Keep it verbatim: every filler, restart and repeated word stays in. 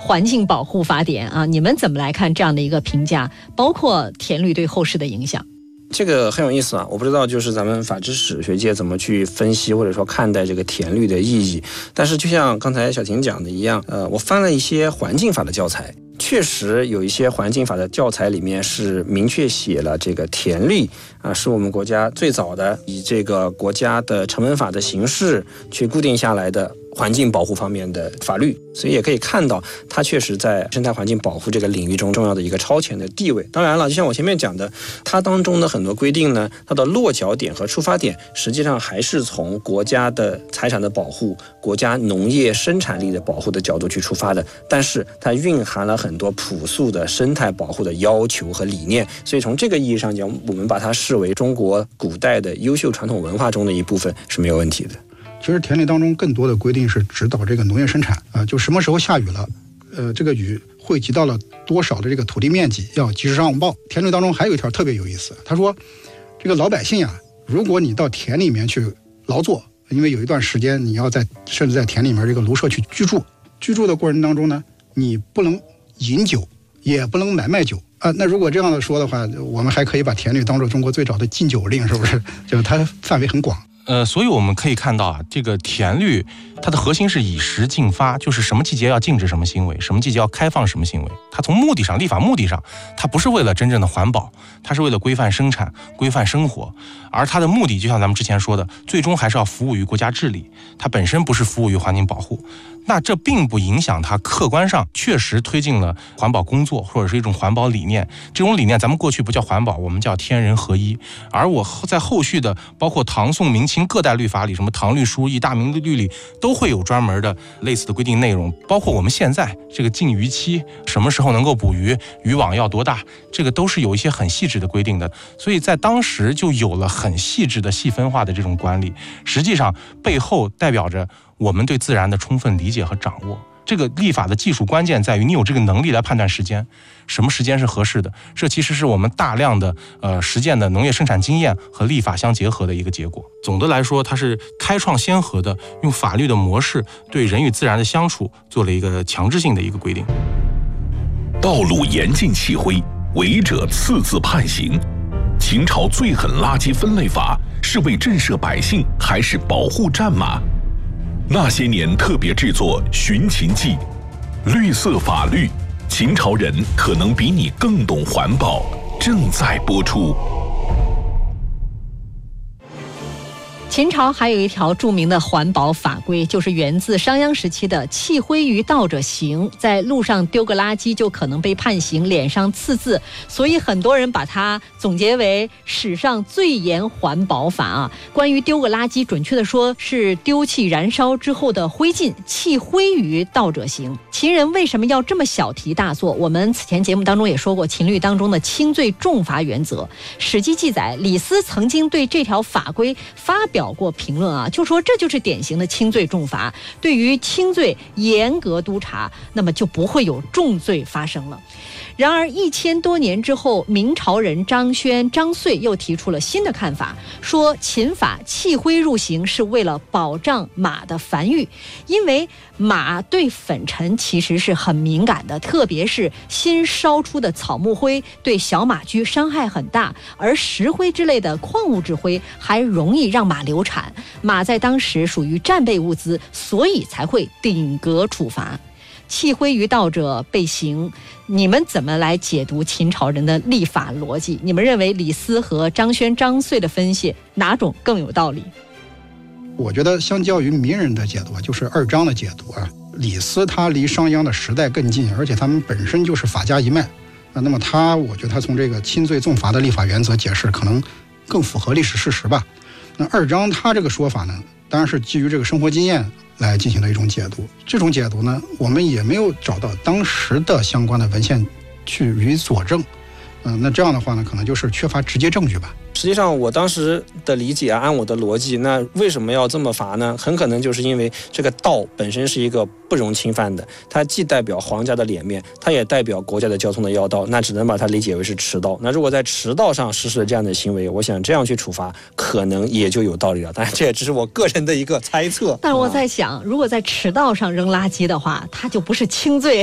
环境保护法典啊，你们怎么来看这样的一个评价，包括田律对后世的影响？ 这个很有意思啊，我不知道就是咱们法制史学界怎么去分析或者说看待这个田律的意义。但是就像刚才小婷讲的一样，呃，我翻了一些环境法的教材，确实有一些环境法的教材里面是明确写了这个田律啊，是我们国家最早的以这个国家的成文法的形式去固定下来的环境保护方面的法律，所以也可以看到它确实在生态环境保护这个领域中重要的一个超前的地位。当然了，就像我前面讲的，它当中的很多规定呢，它的落脚点和出发点实际上还是从国家的财产的保护、国家农业生产力的保护的角度去出发的，但是它蕴含了很多朴素的生态保护的要求和理念，所以从这个意义上讲，我们把它视为中国古代的优秀传统文化中的一部分是没有问题的。 其实田律当中更多的规定是指导这个农业生产啊、呃，就什么时候下雨了，呃，这个雨汇集到了多少的这个土地面积，要及时上报。田律当中还有一条特别有意思，他说，这个老百姓呀、啊，如果你到田里面去劳作，因为有一段时间你要在甚至在田里面这个庐舍去居住，居住的过程当中呢，你不能饮酒，也不能买卖酒啊。那如果这样的说的话，我们还可以把田律当作中国最早的禁酒令，是不是？就是它范围很广。 呃，所以我们可以看到啊，这个田律它的核心是以时禁发，就是什么季节要禁止什么行为，什么季节要开放什么行为。它从目的上，立法目的上，它不是为了真正的环保，它是为了规范生产、规范生活。而它的目的，就像咱们之前说的，最终还是要服务于国家治理，它本身不是服务于环境保护。那这并不影响它客观上确实推进了环保工作，或者是一种环保理念。这种理念咱们过去不叫环保，我们叫天人合一。而我在后续的包括唐宋明清各代律法里，什么唐律疏议、大明律里，都会有专门的类似的规定内容。包括我们现在这个禁渔期，什么时候能够捕鱼，渔网要多大，这个都是有一些很细致的规定的。所以在当时就有了很细致的细分化的这种管理，实际上背后代表着我们对自然的充分理解和掌握。这个立法的技术关键在于你有这个能力来判断时间，什么时间是合适的。这其实是我们大量的呃实践的农业生产经验和立法相结合的一个结果。总的来说，它是开创先河的，用法律的模式对人与自然的相处做了一个强制性的一个规定。 道路严禁弃灰，违者赐字判刑。秦朝最狠垃圾分类法是为震慑百姓，还是保护战马？那些年特别制作《寻秦记》，绿色法律，秦朝人可能比你更懂环保，正在播出。 秦朝还有一条著名的环保法规，就是源自商鞅时期的弃灰于道者刑，在路上丢个垃圾就可能被判刑，脸上刺字，所以很多人把它总结为史上最严环保法啊。关于丢个垃圾，准确的说是丢弃燃烧之后的灰烬，弃灰于道者刑。秦人为什么要这么小题大做？我们此前节目当中也说过，秦律当中的轻罪重罚原则。史记记载，李斯曾经对这条法规发表过评论啊，就说这就是典型的轻罪重罚，对于轻罪严格督查，那么就不会有重罪发生了。然而一千多年之后，明朝人张轩、张遂又提出了新的看法，说秦法弃灰入刑是为了保障马的繁育，因为马对粉尘其实是很敏感的，特别是新烧出的草木灰对小马驹伤害很大，而石灰之类的矿物质灰还容易让马流产，马在当时属于战备物资，所以才会顶格处罚。弃灰于道者被刑，你们怎么来解读秦朝人的立法逻辑？你们认为李斯和张轩、张遂的分析哪种更有道理？ 我觉得相较于名人的解读，就是二张的解读啊，李斯他离商鞅的时代更近，而且他们本身就是法家一脉啊，那么他我觉得他从这个轻罪重罚的立法原则解释可能更符合历史事实吧。那二张他这个说法呢，当然是基于这个生活经验来进行的一种解读。这种解读呢，我们也没有找到当时的相关的文献去予以佐证。嗯、呃，那这样的话呢，可能就是缺乏直接证据吧。 实际上我当时的理解啊，按我的逻辑，那为什么要这么罚呢？很可能就是因为这个道本身是一个不容侵犯的，它既代表皇家的脸面，它也代表国家的交通的要道，那只能把它理解为是驰道。那如果在驰道上实施了这样的行为，我想这样去处罚可能也就有道理了，当然这也只是我个人的一个猜测。 但是我在想，如果在驰道上扔垃圾的话，它就不是轻罪，